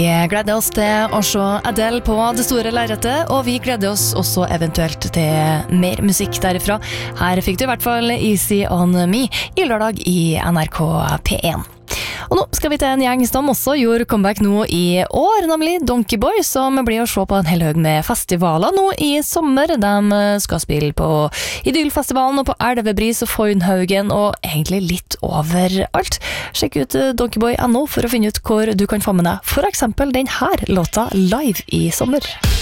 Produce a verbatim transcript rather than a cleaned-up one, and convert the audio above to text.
Vi gleder oss til å se Adele på det store lerretet, og vi gleder oss også eventuelt til mer musikk derifra. Her fikk du i hvert fall Easy on Me i lørdag i N R K P én. Og nå skal vi til en gjeng som også gjorde comeback nå i år, nemlig Donkey Boy, som blir å se på en hel høg med festivaler nå i sommer. De skal spille på Idylfestivalen og på Elvebris og Foynhaugen, og egentlig litt overalt. Sjekk ut donkeyboy punktum no for å finne ut hvor du kan få med deg for eksempel den her låta live i sommer.